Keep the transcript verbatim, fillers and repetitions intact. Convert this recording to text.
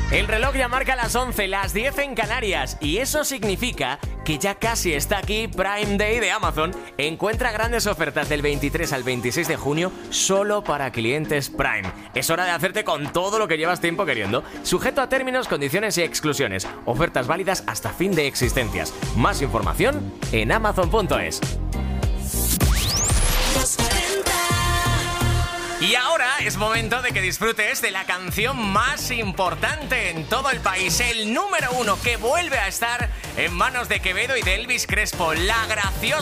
El reloj ya marca las once, las diez en Canarias, y eso significa que ya casi está aquí Prime Day de Amazon. Encuentra grandes ofertas del veintitrés al veintiséis de junio solo para clientes Prime. Es hora de hacerte con todo lo que llevas tiempo queriendo. Sujeto a términos, condiciones y exclusiones. Ofertas válidas hasta fin de existencias. Más información en amazon punto es. Y ahora es momento de que disfrutes de la canción más importante en todo el país, el número uno que vuelve a estar en manos de Quevedo y de Elvis Crespo, La Graciosa.